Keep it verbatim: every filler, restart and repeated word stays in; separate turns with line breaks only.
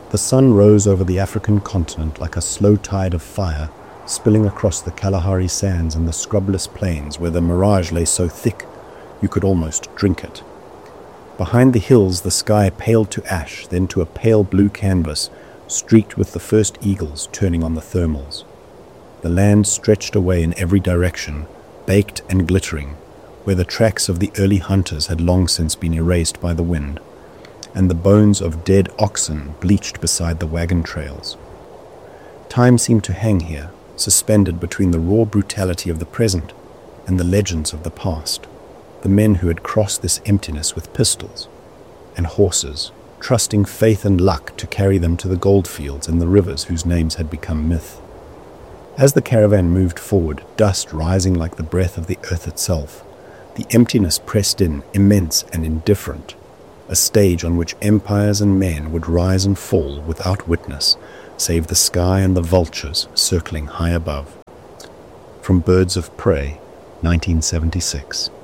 The sun rose over the African continent like a slow tide of fire, spilling across the Kalahari sands and the scrubless plains where the mirage lay so thick you could almost drink it. Behind the hills the sky paled to ash, then to a pale blue canvas, streaked with the first eagles turning on the thermals. The land stretched away in every direction, baked and glittering, where the tracks of the early hunters had long since been erased by the wind, and the bones of dead oxen bleached beside the wagon trails. Time seemed to hang here, suspended between the raw brutality of the present and the legends of the past, the men who had crossed this emptiness with pistols and horses, trusting faith and luck to carry them to the goldfields and the rivers whose names had become myth. As the caravan moved forward, dust rising like the breath of the earth itself, the emptiness pressed in, immense and indifferent, a stage on which empires and men would rise and fall without witness, save the sky and the vultures circling high above. From Birds of Prey, nineteen seventy-six.